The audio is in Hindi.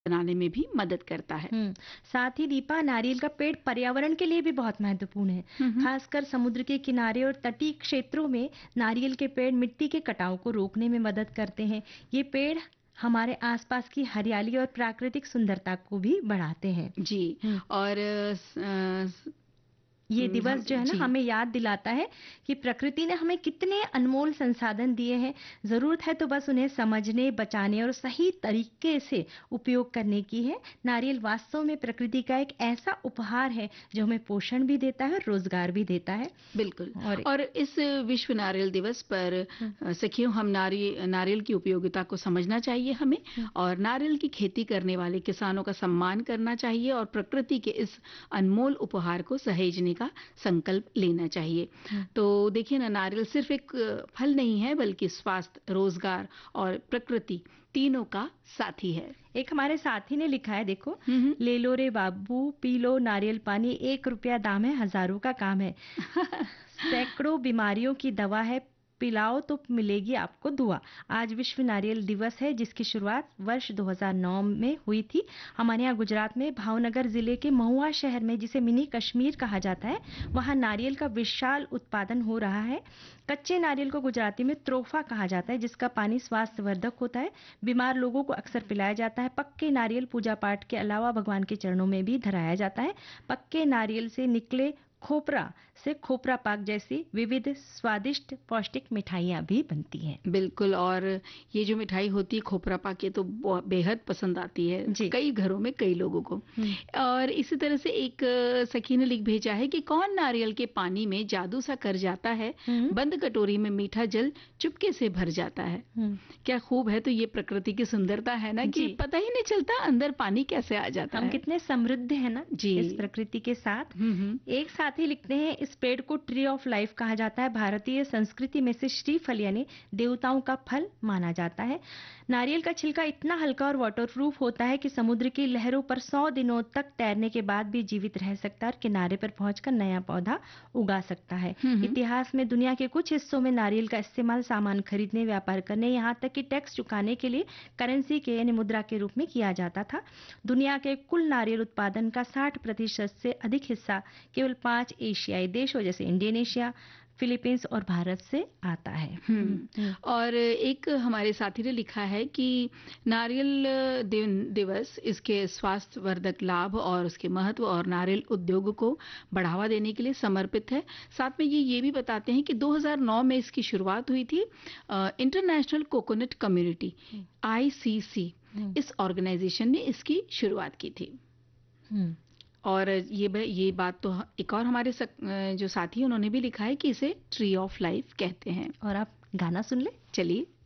बनाने में भी मदद करता है। साथ ही दीपा, नारियल का पेड़ पर्यावरण के लिए भी बहुत महत्वपूर्ण है। खासकर समुद्र के किनारे और तटीय क्षेत्रों में नारियल के पेड़ मिट्टी के कटाव को रोकने में मदद करते हैं। ये पेड़ हमारे आसपास की हरियाली और प्राकृतिक सुंदरता को भी बढ़ाते हैं। जी। और ये दिवस जो है ना, जी। हमें याद दिलाता है कि प्रकृति ने हमें कितने अनमोल संसाधन दिए हैं। जरूरत है तो बस उन्हें समझने, बचाने और सही तरीके से उपयोग करने की है। नारियल वास्तव में प्रकृति का एक ऐसा उपहार है जो हमें पोषण भी देता है और रोजगार भी देता है। बिल्कुल। और इस विश्व नारियल दिवस पर सखियों, हम नारियल की उपयोगिता को समझना चाहिए हमें, और नारियल की खेती करने वाले किसानों का सम्मान करना चाहिए और प्रकृति के इस अनमोल उपहार को सहेजने का संकल्प लेना चाहिए। तो देखिए ना, नारियल सिर्फ एक फल नहीं है, बल्कि स्वास्थ्य, रोजगार और प्रकृति तीनों का साथी है। एक हमारे साथी ने लिखा है, देखो, ले लो रे बाबू, पी लो नारियल पानी, 1 रुपया दाम है, हजारों का काम है। सैकड़ों बीमारियों की दवा है, पिलाओ तो मिलेगी आपको दुआ। आज विश्व नारियल दिवस है, जिसकी शुरुआत वर्ष 2009 में हुई थी। हमारे यहाँ गुजरात में भावनगर जिले के महुआ शहर में, जिसे मिनी कश्मीर कहा जाता है, वहाँ नारियल का विशाल उत्पादन हो रहा है। कच्चे नारियल को गुजराती में त्रोफा कहा जाता है, जिसका पानी स्वास्थ्यवर्धक होता है। बीमार लोगों को अक्सर पिलाया जाता है। पक्के नारियल पूजा पाठ के अलावा भगवान के चरणों में भी धराया जाता है। पक्के नारियल से निकले खोपरा से खोपरा पाक जैसी विविध स्वादिष्ट पौष्टिक मिठाइयाँ भी बनती हैं। बिल्कुल। और ये जो मिठाई होती है खोपरा पाक, ये तो बेहद पसंद आती है कई घरों में, कई लोगों को। और इसी तरह से एक सखी ने लिख भेजा है कि कौन नारियल के पानी में जादू सा कर जाता है, बंद कटोरी में मीठा जल चुपके से भर जाता है। क्या खूब है। तो ये प्रकृति की सुंदरता है ना, कि पता ही नहीं चलता अंदर पानी कैसे आ जाता है। हम कितने समृद्ध है ना इस प्रकृति के साथ। एक साथी लिखते हैं, इस पेड़ को ट्री ऑफ लाइफ कहा जाता है। भारतीय संस्कृति में से श्रीफल यानी देवताओं का फल माना जाता है। नारियल का छिलका इतना हल्का और वाटरप्रूफ होता है कि समुद्र की लहरों पर 100 दिनों तक तैरने के बाद भी जीवित रह सकता है और किनारे पर पहुंचकर नया पौधा उगा सकता है। इतिहास में दुनिया के कुछ हिस्सों में नारियल का इस्तेमाल सामान खरीदने, व्यापार करने, यहाँ तक कि टैक्स चुकाने के लिए करेंसी के यानी मुद्रा के रूप में किया जाता था। दुनिया के कुल नारियल उत्पादन का 60% से अधिक हिस्सा केवल 5 एशियाई देशों जैसे इंडोनेशिया, फिलीपींस और भारत से आता है। और एक हमारे साथी ने लिखा है कि नारियल दिवस इसके स्वास्थ्यवर्धक लाभ और उसके महत्व और नारियल उद्योग को बढ़ावा देने के लिए समर्पित है। साथ में ये भी बताते हैं कि 2009 में इसकी शुरुआत हुई थी। इंटरनेशनल कोकोनट कम्युनिटी ICC, इस ऑर्गेनाइजेशन ने इसकी शुरुआत की थी। और ये बात तो एक और हमारे जो साथी उन्होंने भी लिखा है कि इसे ट्री ऑफ लाइफ कहते हैं। और आप गाना सुन ले, चलिए।